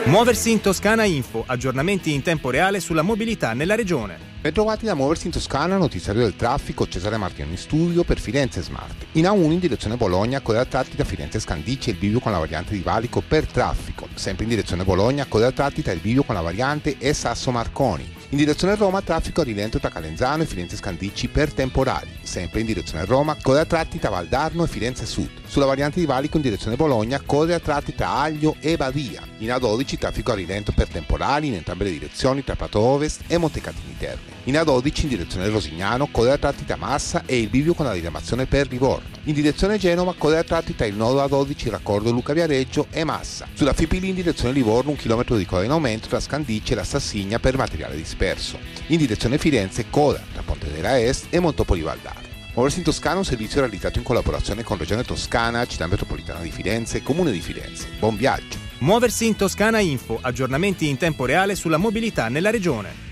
Muoversi in Toscana Info, aggiornamenti in tempo reale sulla mobilità nella regione. Bentrovati da Muoversi in Toscana, notiziario del traffico, Cesare Martino in studio per Firenze Smart. In A1 in direzione Bologna, coda a tratti da Firenze Scandicci e il bivio con la variante di Valico per traffico. Sempre in direzione Bologna, coda a tratti tra il bivio con la variante e Sasso Marconi. In direzione Roma, traffico a rilento tra Calenzano e Firenze Scandicci per temporali. Sempre in direzione Roma, coda a tratti tra Valdarno e Firenze Sud. Sulla variante di Valico in direzione Bologna, code a tratti tra Aglio e Badia. In A12, traffico a rilento per temporali in entrambe le direzioni tra Prato Ovest e Montecatini Terme. In A12, in direzione Rosignano, code a tratti tra Massa e il bivio con la diramazione per Livorno. In direzione Genova, code a tratti tra il nodo A12 raccordo Luca Viareggio e Massa. Sulla Fipili in direzione Livorno, 1 chilometro di coda in aumento tra Scandicci e la Sassigna per materiale disperso. In direzione Firenze, coda tra Pontedera Est e Montopoli Valdarno. Muoversi in Toscana è un servizio realizzato in collaborazione con Regione Toscana, Città Metropolitana di Firenze e Comune di Firenze. Buon viaggio! Muoversi in Toscana Info, aggiornamenti in tempo reale sulla mobilità nella regione.